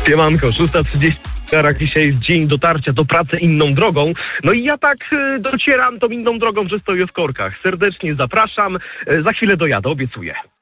Siemanko, 6:30. Dzisiaj jest dzień dotarcia do pracy inną drogą. No i ja tak docieram tą inną drogą, że stoję w korkach. Serdecznie zapraszam. Za chwilę dojadę, obiecuję.